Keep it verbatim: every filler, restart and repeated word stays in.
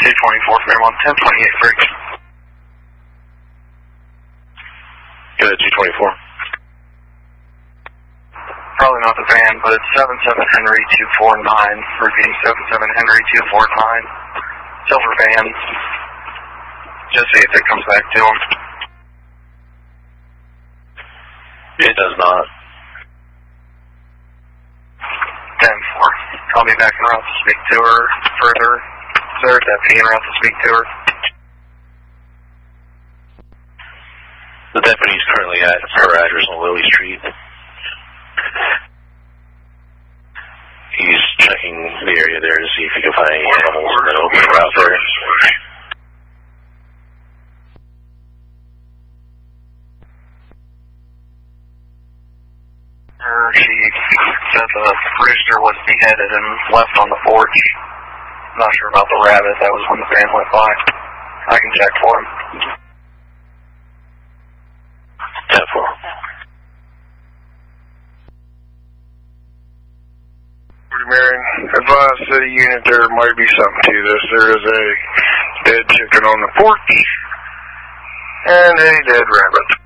two twenty-four from Airline ten twenty-eight Freak. Good, two twenty-four. Probably not the van, but it's seven seven Henry two four nine. Repeating, seven seven Henry two four nine. Silver van. Just see if it comes back to him. It does not. ten four. I'll be back en route to speak to her further. Sir, deputy en route to speak to her. The deputy's currently at her address on Lily Street. He's checking the area there to see if he can find any animals in the open route there. She said the rooster was beheaded and left on the porch. Not sure about the rabbit. That was when the van went by. I can check for him. ten four. Marion, advise city unit there might be something to this. There is a dead chicken on the porch and a dead rabbit.